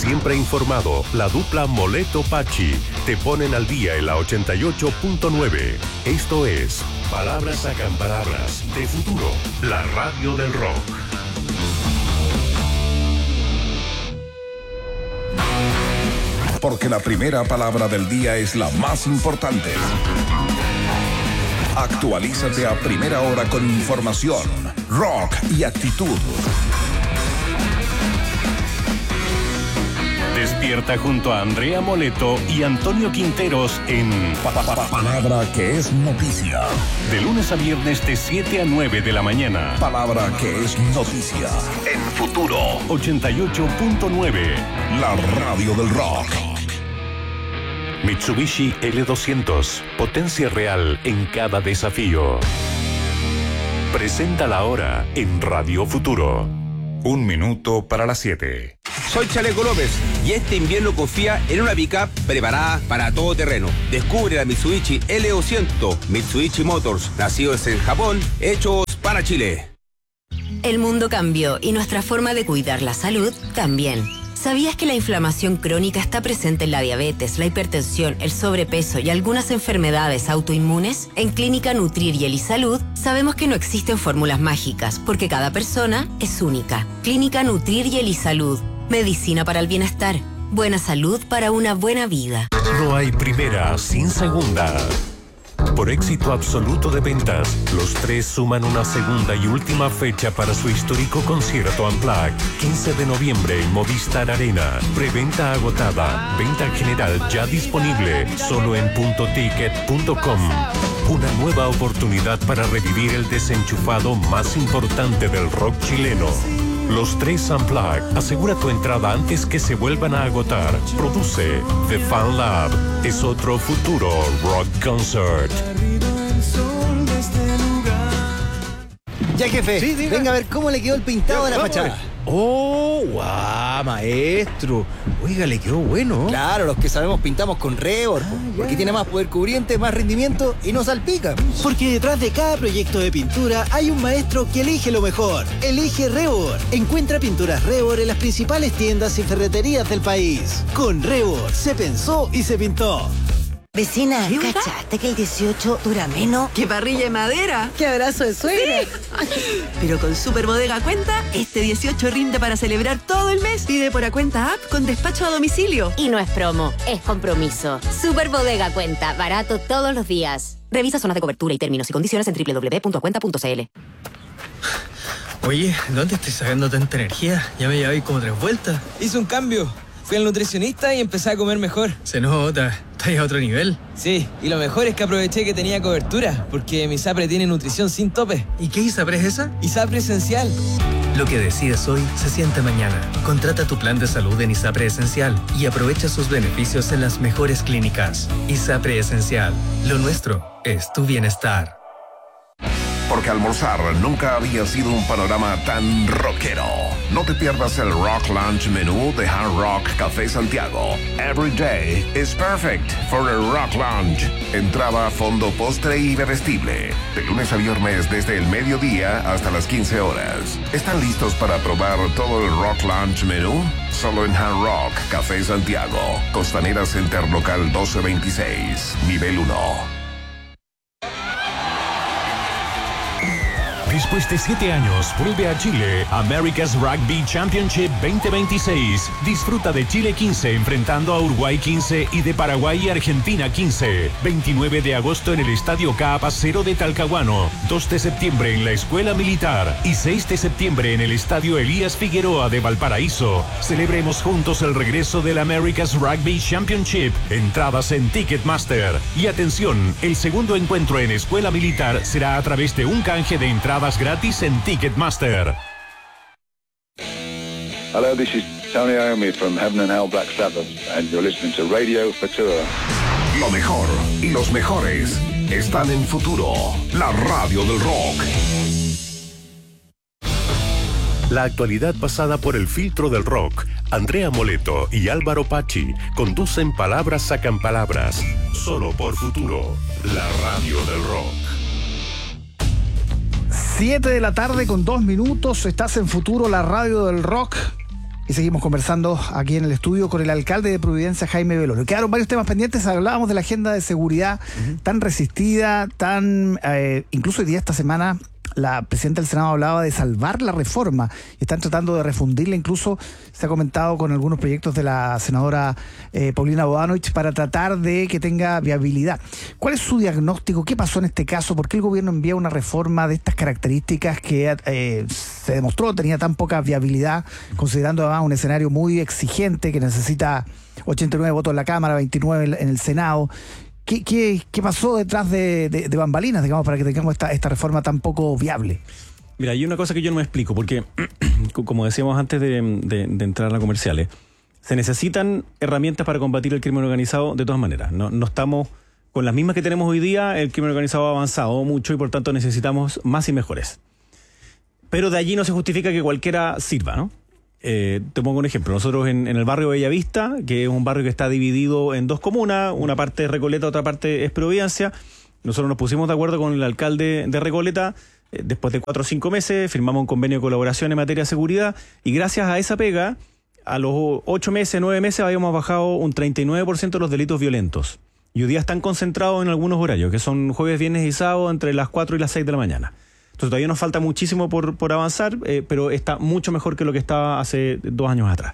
siempre informado, la dupla Moleto-Pachi te ponen al día en la 88.9. Esto es Palabras Sacan Palabras de Futuro, la radio del rock. Porque la primera palabra del día es la más importante. Actualízate a primera hora con información, rock y actitud. Despierta junto a Andrea Moleto y Antonio Quinteros en Palabra que es noticia. De lunes a viernes de 7 a 9 de la mañana. Palabra que es noticia. En Futuro 88.9. La radio del rock. Mitsubishi L200. Potencia real en cada desafío. Presenta la hora en Radio Futuro. 1 minuto para las 7. Soy Chaleco López y este invierno confía en una pickup preparada para todo terreno. Descubre la Mitsubishi L200, Mitsubishi Motors, nacidos en Japón, hechos para Chile. El mundo cambió y nuestra forma de cuidar la salud también. ¿Sabías que la inflamación crónica está presente en la diabetes, la hipertensión, el sobrepeso y algunas enfermedades autoinmunes? En Clínica Nutrir y Elisalud sabemos que no existen fórmulas mágicas porque cada persona es única. Clínica Nutrir y Elisalud. Medicina para el bienestar. Buena salud para una buena vida. No hay primera sin segunda. Por éxito absoluto de ventas, los tres suman una segunda y última fecha para su histórico concierto Unplugged. 15 de noviembre en Movistar Arena. Preventa agotada. Venta general ya disponible. Solo en puntoticket.com. Una nueva oportunidad para revivir el desenchufado más importante del rock chileno. Los tres Unplugged. Asegura tu entrada antes que se vuelvan a agotar. Produce The Fan Lab. Es otro Futuro Rock Concert. Ya, jefe, Sí, diga. venga a ver cómo le quedó el pintado de la Vamos a fachada. ver. ¡Oh, guau, maestro! Oiga, le quedó bueno. Claro, los que sabemos pintamos con Rebor, porque tiene más poder cubriente, más rendimiento y no salpica. Porque detrás de cada proyecto de pintura hay un maestro que elige lo mejor. Elige Rebor. Encuentra pinturas Rebor en las principales tiendas y ferreterías del país. Con Rebor se pensó y se pintó. Vecina, ¿cachaste que el 18 dura menos? ¡Qué parrilla de madera! ¡Qué abrazo de suegra! Pero con Super Bodega Cuenta, este 18 rinde para celebrar todo el mes. Pide por Cuenta App con despacho a domicilio. Y no es promo, es compromiso. Super Bodega Cuenta, barato todos los días. Revisa zonas de cobertura y términos y condiciones en www.acuenta.cl. Oye, ¿dónde estoy sacando tanta energía? Ya me llevé como 3 vueltas. Hice un cambio. Fui al nutricionista y empecé a comer mejor. Se nota, estás a otro nivel. Sí, y lo mejor es que aproveché que tenía cobertura, porque mi ISAPRE tiene nutrición sin tope. ¿Y qué ISAPRE es esa? ISAPRE Esencial. Lo que decides hoy se siente mañana. Contrata tu plan de salud en ISAPRE Esencial y aprovecha sus beneficios en las mejores clínicas. ISAPRE Esencial. Lo nuestro es tu bienestar. Porque almorzar nunca había sido un panorama tan rockero. No te pierdas el Rock Lunch menú de Hard Rock Café Santiago. Every day is perfect for a Rock Lunch. Entrada, fondo, postre y bebestible. De lunes a viernes desde el mediodía hasta las 15 horas. ¿Están listos para probar todo el Rock Lunch menú? Solo en Hard Rock Café Santiago. Costanera Center Local 1226. Nivel 1. Después de 7 años, vuelve a Chile America's Rugby Championship 2026. Disfruta de Chile 15 enfrentando a Uruguay 15 y de Paraguay y Argentina 15. 29 de agosto en el Estadio Caapacero de Talcahuano. 2 de septiembre en la Escuela Militar. Y 6 de septiembre en el Estadio Elías Figueroa de Valparaíso. Celebremos juntos el regreso del America's Rugby Championship. Entradas en Ticketmaster. Y atención, el segundo encuentro en Escuela Militar será a través de un canje de entradas gratis en Ticketmaster. Hello, this is Tony Iommi from Heaven and Hell Black Sabbath, and you're listening to Radio Futuro. Lo mejor y los mejores están en Futuro, la radio del rock. La actualidad pasada por el filtro del rock. Andrea Moleto y Álvaro Pachi conducen Palabras Sacan Palabras. Solo por Futuro, la radio del rock. 7 de la tarde con 2 minutos. Estás en Futuro, la radio del rock. Y seguimos conversando aquí en el estudio con el alcalde de Providencia, Jaime Belolio. Quedaron varios temas pendientes. Hablábamos de la agenda de seguridad tan resistida, incluso hoy día, esta semana, la presidenta del Senado hablaba de salvar la reforma y están tratando de refundirla. Incluso se ha comentado con algunos proyectos de la senadora Paulina Bodanovich para tratar de que tenga viabilidad. ¿Cuál es su diagnóstico? ¿Qué pasó en este caso? ¿Por qué el gobierno envía una reforma de estas características que se demostró tenía tan poca viabilidad, considerando además un escenario muy exigente que necesita 89 votos en la Cámara, 29 en el Senado? ¿Qué pasó detrás de bambalinas, digamos, para que tengamos esta reforma tan poco viable? Mira, hay una cosa que yo no me explico, porque, como decíamos antes de entrar a las comerciales, se necesitan herramientas para combatir el crimen organizado de todas maneras. No estamos con las mismas que tenemos hoy día, el crimen organizado ha avanzado mucho y por tanto necesitamos más y mejores. Pero de allí no se justifica que cualquiera sirva, ¿no? Te pongo un ejemplo. Nosotros en el barrio Bellavista, que es un barrio que está dividido en dos comunas, una parte es Recoleta, otra parte es Providencia, nosotros nos pusimos de acuerdo con el alcalde de Recoleta, después de 4 o 5 meses firmamos un convenio de colaboración en materia de seguridad y gracias a esa pega, a los 8 meses, 9 meses habíamos bajado un 39% de los delitos violentos y hoy día están concentrados en algunos horarios, que son jueves, viernes y sábado entre las 4 y las 6 de la mañana. Entonces todavía nos falta muchísimo por avanzar, pero está mucho mejor que lo que estaba hace 2 años atrás.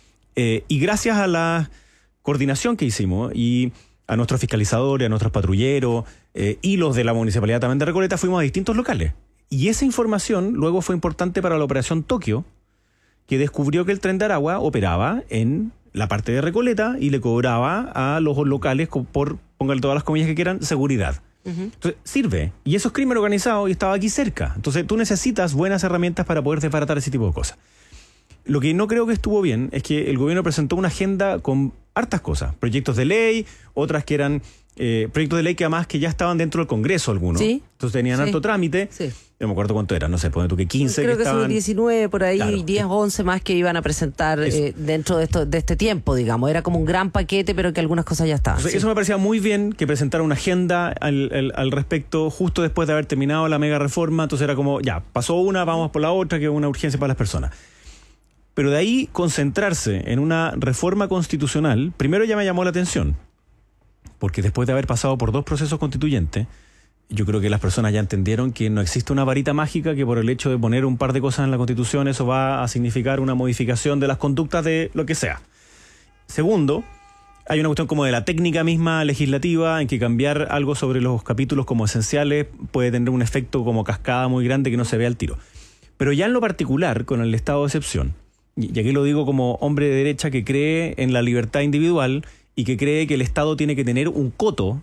Y gracias a la coordinación que hicimos y a nuestros fiscalizadores, a nuestros patrulleros y los de la Municipalidad también de Recoleta, fuimos a distintos locales. Y esa información luego fue importante para la Operación Tokio, que descubrió que el Tren de Aragua operaba en la parte de Recoleta y le cobraba a los locales por, póngale todas las comillas que quieran, seguridad. Entonces, sirve. Y eso es crimen organizado y estaba aquí cerca. Entonces, tú necesitas buenas herramientas para poder desbaratar ese tipo de cosas. Lo que no creo que estuvo bien es que el gobierno presentó una agenda con hartas cosas. Proyectos de ley, otras que eran proyectos de ley que además que ya estaban dentro del Congreso algunos. ¿Sí? Entonces tenían harto trámite. Sí. No me acuerdo cuánto era, no sé, ponme tú que 15 creo que estaban... son 19 por ahí, claro, 10 o 11 más que iban a presentar dentro de este tiempo, digamos. Era como un gran paquete, pero que algunas cosas ya estaban. Entonces, eso me parecía muy bien, que presentara una agenda al respecto justo después de haber terminado la mega reforma. Entonces era como, ya, pasó una, vamos por la otra, que es una urgencia para las personas. Pero de ahí concentrarse en una reforma constitucional, primero ya me llamó la atención, porque después de haber pasado por 2 procesos constituyentes, yo creo que las personas ya entendieron que no existe una varita mágica que por el hecho de poner un par de cosas en la Constitución eso va a significar una modificación de las conductas de lo que sea. Segundo, hay una cuestión como de la técnica misma legislativa en que cambiar algo sobre los capítulos como esenciales puede tener un efecto como cascada muy grande que no se ve al tiro. Pero ya en lo particular, con el estado de excepción, y aquí lo digo como hombre de derecha que cree en la libertad individual y que cree que el Estado tiene que tener un coto,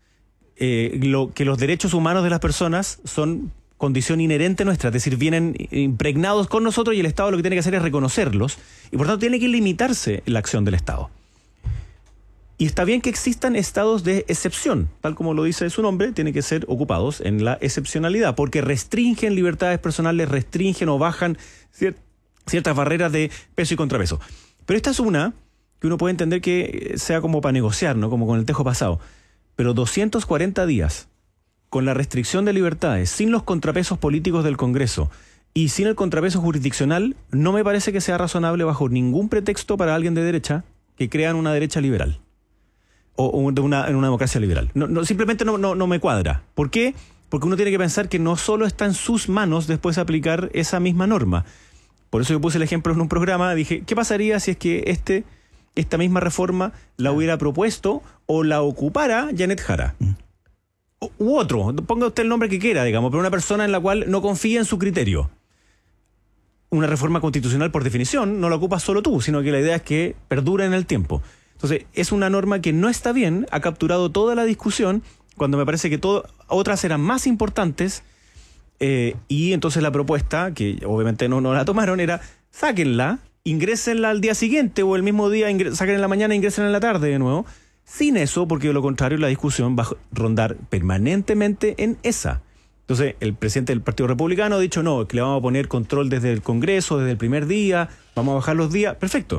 que los derechos humanos de las personas son condición inherente nuestra, es decir, vienen impregnados con nosotros y el Estado lo que tiene que hacer es reconocerlos y por tanto tiene que limitarse la acción del Estado. Y está bien que existan estados de excepción, tal como lo dice su nombre, tienen que ser ocupados en la excepcionalidad, porque restringen libertades personales, restringen o bajan ciertas barreras de peso y contrapeso. Pero esta es una que uno puede entender que sea como para negociar, ¿no? Como con el tejo pasado. Pero 240 días con la restricción de libertades, sin los contrapesos políticos del Congreso y sin el contrapeso jurisdiccional, no me parece que sea razonable bajo ningún pretexto para alguien de derecha que crean una derecha liberal o en una democracia liberal. Simplemente no me cuadra. ¿Por qué? Porque uno tiene que pensar que no solo está en sus manos después aplicar esa misma norma. Por eso yo puse el ejemplo en un programa, dije, ¿qué pasaría si es que esta misma reforma la hubiera propuesto o la ocupara Janet Jara? U otro, ponga usted el nombre que quiera, digamos, pero una persona en la cual no confía en su criterio. Una reforma constitucional, por definición, no la ocupas solo tú, sino que la idea es que perdure en el tiempo. Entonces, es una norma que no está bien, ha capturado toda la discusión, cuando me parece que otras eran más importantes, y entonces la propuesta, que obviamente no la tomaron, era sáquenla, ingrésenla al día siguiente o el mismo día, saquen en la mañana e ingresen en la tarde de nuevo. Sin eso, porque de lo contrario la discusión va a rondar permanentemente en esa. Entonces, el presidente del Partido Republicano ha dicho, no, que le vamos a poner control desde el Congreso, desde el primer día, vamos a bajar los días, perfecto.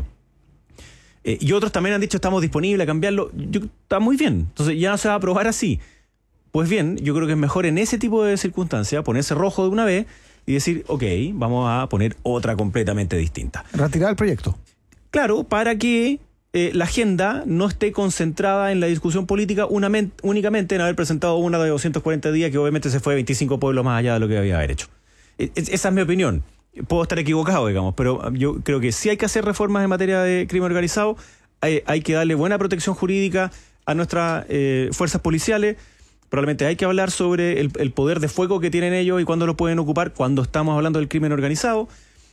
Y otros también han dicho, estamos disponibles a cambiarlo, está muy bien, entonces ya no se va a aprobar así. Pues bien, yo creo que es mejor en ese tipo de circunstancias ponerse rojo de una vez y decir, ok, vamos a poner otra completamente distinta. Retirar el proyecto. Claro, para que la agenda no esté concentrada en la discusión política únicamente en haber presentado una de 240 días que obviamente se fue 25 pueblos más allá de lo que había haber hecho. Esa es mi opinión. Puedo estar equivocado, digamos, pero yo creo que sí hay que hacer reformas en materia de crimen organizado, hay que darle buena protección jurídica a nuestras fuerzas policiales. Probablemente hay que hablar sobre el poder de fuego que tienen ellos y cuándo lo pueden ocupar cuando estamos hablando del crimen organizado.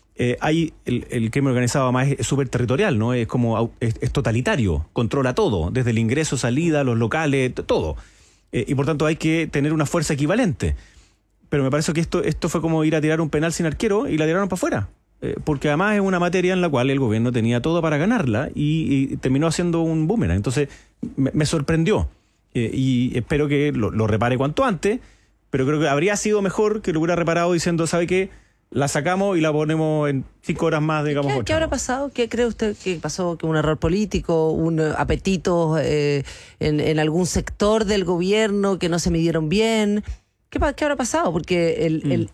El crimen organizado además es súper territorial, ¿no? Es como es totalitario, controla todo, desde el ingreso, salida, los locales, todo. Y por tanto hay que tener una fuerza equivalente. Pero me parece que esto fue como ir a tirar un penal sin arquero y la tiraron para afuera. Porque además es una materia en la cual el gobierno tenía todo para ganarla y terminó haciendo un boomerang. Entonces me sorprendió. Y espero que lo repare cuanto antes, pero creo que habría sido mejor que lo hubiera reparado diciendo, ¿sabe qué? La sacamos y la ponemos en 5 horas más, digamos. ¿Qué habrá pasado? ¿Qué cree usted que pasó? ¿Que un error político, un apetito en algún sector del gobierno que no se midieron bien? ¿Qué habrá pasado? Porque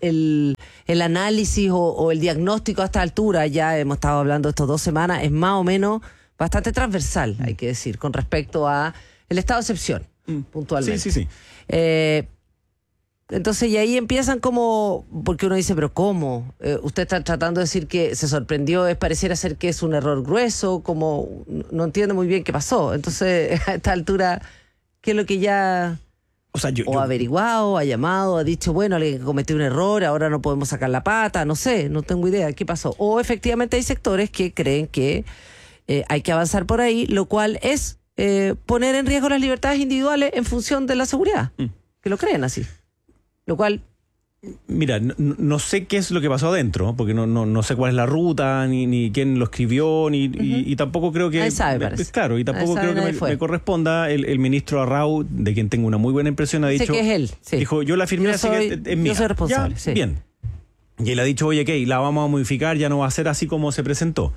el análisis o el diagnóstico a esta altura, ya hemos estado hablando estas 2 semanas, es más o menos bastante transversal, hay que decir, con respecto a el estado de excepción, puntualmente. Sí. Entonces, y ahí empiezan como, porque uno dice, pero ¿cómo? Usted está tratando de decir que se sorprendió, pareciera ser que es un error grueso, como no entiendo muy bien qué pasó. Entonces, a esta altura, ¿qué es lo que ya ha averiguado, ha llamado, ha dicho, bueno, alguien cometió un error, ahora no podemos sacar la pata, no sé, no tengo idea, ¿qué pasó? O efectivamente hay sectores que creen que hay que avanzar por ahí, lo cual es poner en riesgo las libertades individuales en función de la seguridad, que lo creen así. Lo cual... Mira, no sé qué es lo que pasó adentro, porque no sé cuál es la ruta, ni quién lo escribió, y tampoco creo que... Nadie sabe, parece. Claro, y tampoco creo que me corresponda. El ministro Arrau, de quien tengo una muy buena impresión, ha dicho... Sé que es él, sí. Dijo, yo la firmé, así que es mía. Yo soy responsable, ya, sí. Bien. Y él ha dicho, oye, ¿qué? La vamos a modificar, ya no va a ser así como se presentó.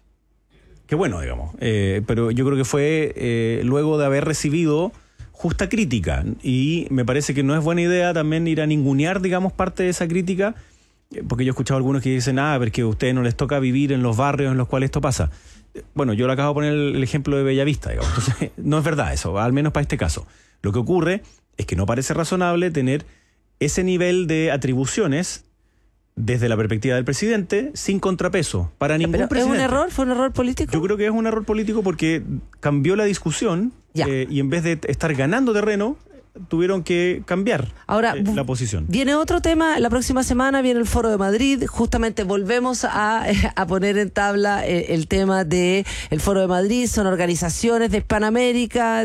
Qué bueno, digamos. Pero yo creo que fue luego de haber recibido justa crítica, y me parece que no es buena idea también ir a ningunear, digamos, parte de esa crítica, porque yo he escuchado a algunos que dicen, porque a ustedes no les toca vivir en los barrios en los cuales esto pasa. Bueno, yo le acabo de poner el ejemplo de Bellavista, digamos. Entonces, no es verdad eso, al menos para este caso. Lo que ocurre es que no parece razonable tener ese nivel de atribuciones desde la perspectiva del presidente, sin contrapeso para ningún presidente. ¿Es un error? ¿Fue un error político? Yo creo que es un error político porque cambió la discusión y en vez de estar ganando terreno, tuvieron que cambiar la posición. Viene otro tema, la próxima semana viene el Foro de Madrid, justamente volvemos a poner en tabla el tema de el Foro de Madrid, son organizaciones de Hispanoamérica y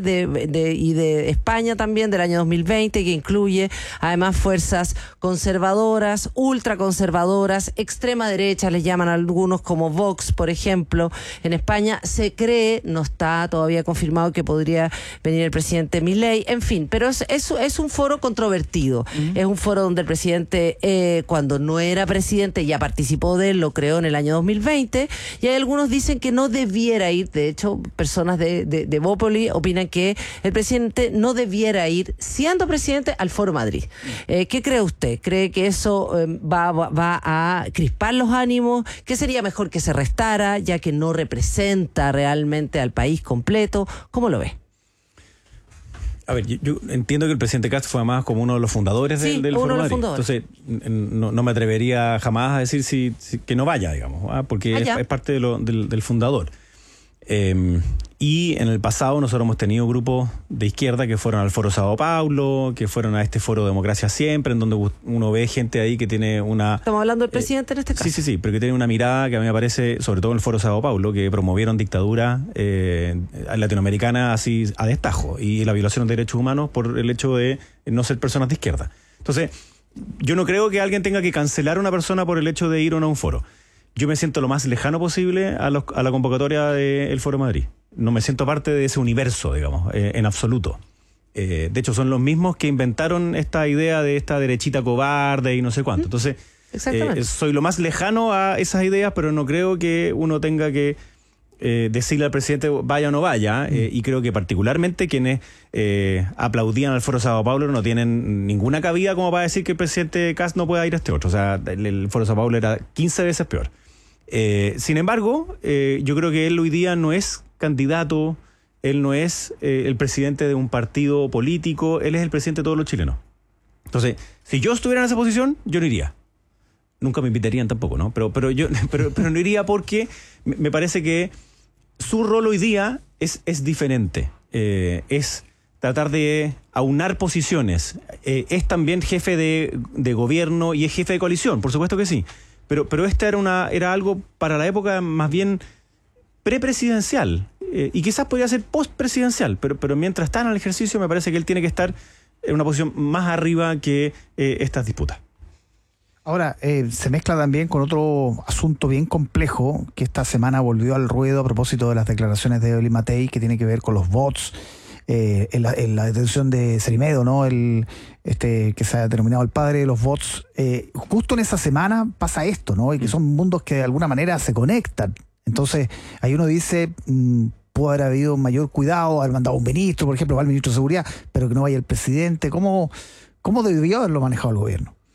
de España también del año 2020, que incluye además fuerzas conservadoras, ultraconservadoras, extrema derecha, les llaman algunos, como Vox, por ejemplo. En España se cree, no está todavía confirmado, que podría venir el presidente Milei, en fin, pero es un foro controvertido. Es un foro donde el presidente, cuando no era presidente, ya participó de él, lo creó en el año 2020, y hay algunos dicen que no debiera ir. De hecho, personas de Bópoli opinan que el presidente no debiera ir, siendo presidente, al Foro Madrid. ¿Qué cree usted? ¿Cree que eso va a crispar los ánimos? ¿Qué sería mejor que se restara, ya que no representa realmente al país completo? ¿Cómo lo ve? A ver, yo entiendo que el presidente Castro fue además como uno de los fundadores del Foro Madrid. Entonces, no me atrevería jamás a decir que no vaya, digamos, porque es parte del fundador. Y en el pasado nosotros hemos tenido grupos de izquierda que fueron al Foro Sao Paulo, que fueron a este Foro Democracia Siempre, en donde uno ve gente ahí que tiene una... Estamos hablando del presidente en este caso. Sí, pero que tiene una mirada que a mí me parece, sobre todo en el Foro Sao Paulo, que promovieron dictadura latinoamericana así a destajo, y la violación de derechos humanos por el hecho de no ser personas de izquierda. Entonces, yo no creo que alguien tenga que cancelar a una persona por el hecho de ir o no a un foro. Yo me siento lo más lejano posible a la convocatoria del Foro Madrid. No me siento parte de ese universo, digamos, en absoluto. De hecho, son los mismos que inventaron esta idea de esta derechita cobarde y no sé cuánto. Entonces, soy lo más lejano a esas ideas, pero no creo que uno tenga que decirle al presidente vaya o no vaya, y creo que particularmente quienes aplaudían al Foro Sao Paulo no tienen ninguna cabida como para decir que el presidente Kast no pueda ir a este otro. O sea, el Foro Sao Paulo era 15 veces peor. Sin embargo, yo creo que él hoy día no es candidato, él no es el presidente de un partido político, él es el presidente de todos los chilenos. Entonces, si yo estuviera en esa posición, yo no iría. Nunca me invitarían tampoco, ¿no? Pero no iría porque me parece que su rol hoy día es diferente. Es tratar de aunar posiciones. Es también jefe de gobierno y es jefe de coalición, por supuesto que sí. Pero esta era algo para la época más bien prepresidencial. Y quizás podría ser postpresidencial, pero mientras está en el ejercicio me parece que él tiene que estar en una posición más arriba que estas disputas. Ahora, se mezcla también con otro asunto bien complejo que esta semana volvió al ruedo a propósito de las declaraciones de Evelyn Matei, que tiene que ver con los bots, en la detención de Cerimedo, ¿no? Que se ha denominado el padre de los bots. Justo en esa semana pasa esto, ¿no? Y que son mundos que de alguna manera se conectan. Entonces, ahí uno dice, pudo haber habido un mayor cuidado, haber mandado un ministro, por ejemplo, va el ministro de Seguridad, pero que no vaya el presidente. ¿Cómo debió haberlo manejado el gobierno?